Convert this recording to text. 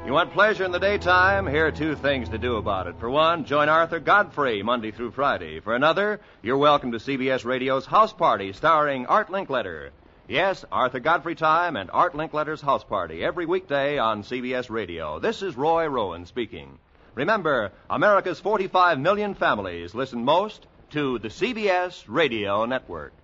You want pleasure in the daytime? Here are two things to do about it. For one, join Arthur Godfrey Monday through Friday. For another, you're welcome to CBS Radio's House Party starring Art Linkletter. Yes, Arthur Godfrey Time and Art Linkletter's House Party every weekday on CBS Radio. This is Roy Rowan speaking. Remember, America's 45 million families listen most to the CBS Radio Network.